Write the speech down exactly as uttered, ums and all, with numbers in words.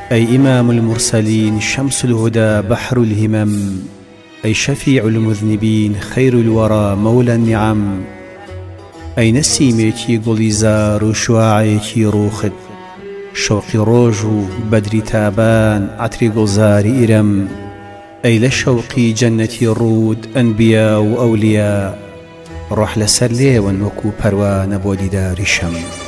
أي إمام المرسلين شمس الهدى بحر الهمم أي شفيع المذنبين خير الورى مولى النعم أي نسيميكي قليزار وشواعيكي روخد شوقي روجو بدري تابان عطري قلزاري إرم أي لشوقي جنتي الرود أنبياء وأولياء روح لسر ليون وكو پروان بودي دار شم